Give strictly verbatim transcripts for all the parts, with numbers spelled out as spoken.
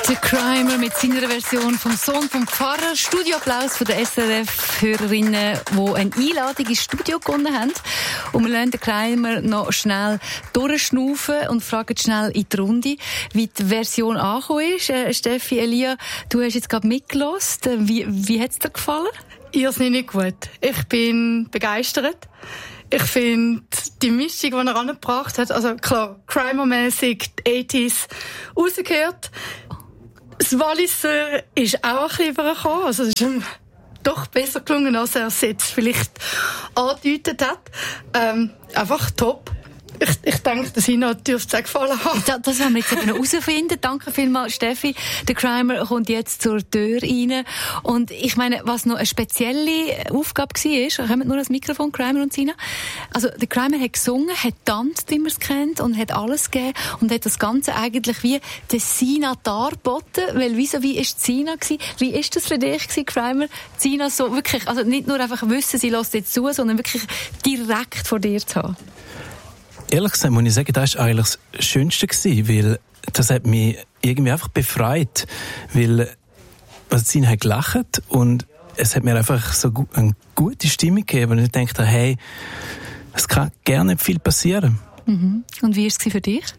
Der Crimer mit seiner Version vom Sohn vom Pfarrer. Studioapplaus von den S R F-Hörerinnen, die eine Einladung ins Studio gewonnen haben. Und wir lassen den Crimer noch schnell durchschnaufen und fragen schnell in die Runde, wie die Version angekommen ist. Äh, Steffi, Elia, du hast jetzt gerade mitgehört. Wie, wie hat es dir gefallen? Irrsinnig gut. Ich bin begeistert. Ich finde die Mischung, die er angebracht hat, also klar, Crimer-mässig die achtziger rausgehört. Das Walliser ist auch ein bisschen übergekommen. Also es ist ihm doch besser gelungen, als er es jetzt vielleicht angedeutet hat. Ähm, einfach top. Ich, ich denke, dass Ihnen dürfte es gefallen haben. Das, das haben wir jetzt eben herausfinden. Danke vielmals, Steffi. Der Crimer kommt jetzt zur Tür rein. Und ich meine, was noch eine spezielle Aufgabe war, kommt nur das Mikrofon, Crimer und Sina. Also, der Crimer hat gesungen, hat tanzt, wie man es kennt, und hat alles gegeben und hat das Ganze eigentlich wie der Sina dargeboten, weil wieso, wie ist Sina gewesen? Wie ist das für dich gewesen, Crimer? Sina so wirklich, also nicht nur einfach wissen, sie lässt jetzt zu, sondern wirklich direkt vor dir zu haben. Ehrlich gesagt muss ich sagen, das war eigentlich das Schönste gewesen, weil das hat mich irgendwie einfach befreit, weil also sie hat gelacht und es hat mir einfach so eine gute Stimmung gegeben und ich dachte, hey, es kann gerne nicht viel passieren. Mhm. Und wie war es für dich?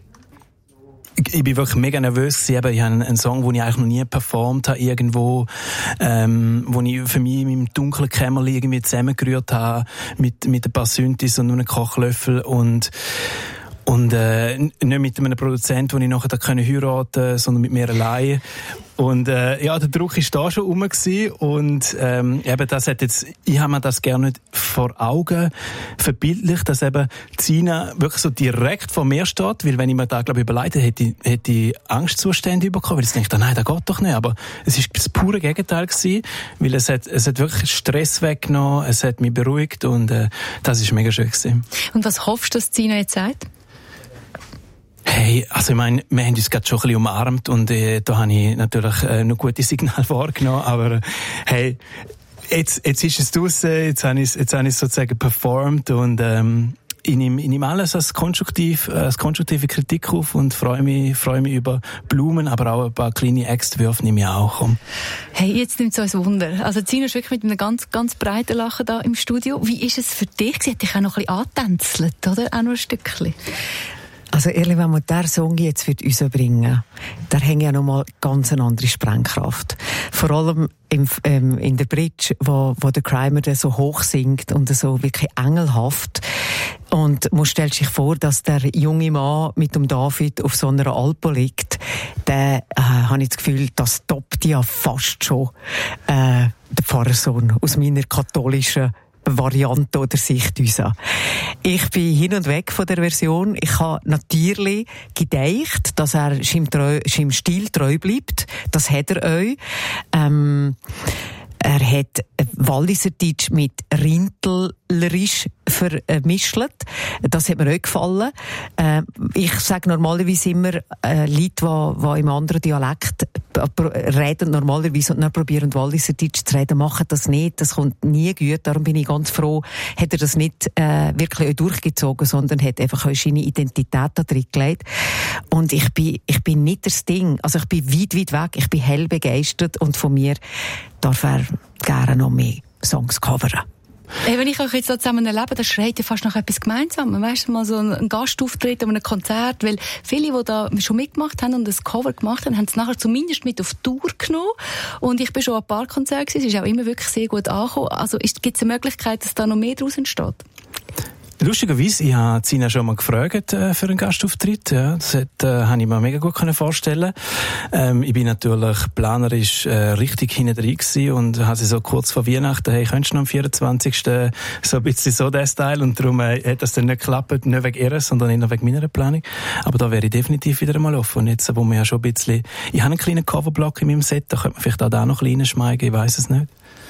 Ich bin wirklich mega nervös gewesen. Ich habe einen Song, den ich eigentlich noch nie performt habe, irgendwo, ähm, wo ich für mich in meinem dunklen Kämmerchen irgendwie zusammengerührt habe, mit, mit ein paar Synthes und einem Kochlöffel und, und, äh, nicht mit einem Produzenten, den ich nachher da heiraten konnte, sondern mit mir allein. Und, äh, ja, der Druck war da schon rum gewesen. Und, ähm, eben, das hat jetzt, ich habe mir das gerne nicht vor Augen verbildlicht, dass eben Sina wirklich so direkt vor mir steht, weil wenn ich mir da, glaube ich, überlegt hätte, hätte, hätte ich Angstzustände bekommen, weil ich denke, nein, das geht doch nicht. Aber es ist das pure Gegenteil gewesen, weil es hat, es hat wirklich Stress weggenommen, es hat mich beruhigt und, äh, das ist mega schön gewesen. Und was hoffst du, dass Sina jetzt sagt? Hey, also ich meine, wir haben uns gerade schon ein bisschen umarmt und äh, da habe ich natürlich äh, noch gute Signale wahrgenommen, aber äh, hey, jetzt, jetzt ist es draussen, jetzt habe ich jetzt habe ich sozusagen performt und ähm, ich nehme, ich nehme alles als, konstruktiv, als konstruktive Kritik auf und freue mich, freue mich über Blumen, aber auch ein paar kleine Äxtwürfe nehme ich auch. Komm. Hey, jetzt nimmt es uns Wunder. Also Sina ist wirklich mit einem ganz, ganz breiten Lachen da im Studio. Wie ist es für dich? Sie hat dich auch noch ein bisschen angetänzelt, oder? Auch noch ein Stückchen. Also ehrlich, wenn man diesen Song jetzt für uns bringen, da hängt ja nochmal ganz eine andere Sprengkraft. Vor allem im, ähm, in der Bridge, wo, wo der Crimer so hoch singt und so wirklich engelhaft. Und man stellt sich vor, dass der junge Mann mit dem David auf so einer Alpe liegt. Der, äh, habe ich das Gefühl, das toppt ja fast schon äh, der Pfarrersohn aus meiner katholischen Variante oder Sicht uns. Ich bin hin und weg von der Version. Ich habe natürlich gedeicht, dass er seinem Stil treu bleibt. Das hat er euch. Ähm, er hat Walliserdeutsch mit Rindlerisch vermischt. Das hat mir auch gefallen. Äh, ich sage normalerweise immer, äh, Leute, die, die im anderen Dialekt reden normalerweise und dann probieren Walliserdeutsch zu reden, machen das nicht. Das kommt nie gut. Darum bin ich ganz froh, hat er das nicht äh, wirklich durchgezogen, sondern hat einfach seine Identität da drin gelegt. Und ich bin, ich bin nicht das Ding. Also ich bin weit, weit weg. Ich bin hell begeistert und von mir darf er gerne noch mehr Songs covern. Hey, wenn ich euch jetzt so zusammen erlebe, das schreit ja fast nach etwas Gemeinsames. Weißt du, mal so ein Gastauftritt an einem Konzert, weil viele, die da schon mitgemacht haben und das Cover gemacht haben, haben es nachher zumindest mit auf Tour genommen. Und ich bin schon an ein paar Konzerten gewesen, es ist auch immer wirklich sehr gut angekommen. Also gibt es eine Möglichkeit, dass da noch mehr daraus entsteht? Lustigerweise, ich habe Sina schon mal gefragt äh, für einen Gastauftritt. Ja, das hat, äh, habe ich mir mega gut können vorstellen. Ähm, ich bin natürlich planerisch äh, richtig hinten drin gewesen und habe sie so kurz vor Weihnachten, hey, könntest du noch am vierundzwanzigsten so ein bisschen so der Style und darum äh, hat das dann nicht geklappt, nicht wegen ihrer, sondern eher wegen meiner Planung. Aber da wäre ich definitiv wieder einmal offen. Und jetzt, wo wir ja schon ein bisschen, ich habe einen kleinen Coverblock in meinem Set, da könnte man vielleicht auch da noch ein bisschen reinschmeigen, ich weiss es nicht.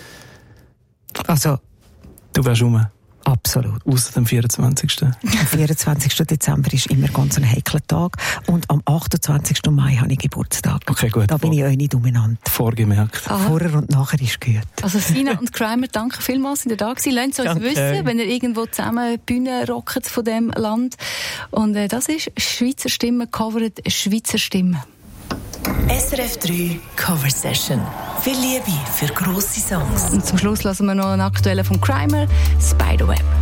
Also, du wärst rum. Absolut. Ausser dem vierundzwanzigsten Am vierundzwanzigsten Dezember ist immer ganz ein heikler Tag. Und am achtundzwanzigsten Mai habe ich Geburtstag. Okay, gut. Da bin ich euch nicht dominant. Vorgemerkt. Aha. Vorher und nachher ist gut. Also Sina und Crimer, danke vielmals, sind ihr da gewesen. Lasst es uns Danke. wissen, wenn ihr irgendwo zusammen Bühne rockt von diesem Land. Und äh, das ist Schweizer Stimme, covered Schweizer Stimme. S R F drei Cover Session. Viel Liebe für grosse Songs. Und zum Schluss lassen wir noch einen aktuellen von Crimer, Spiderweb.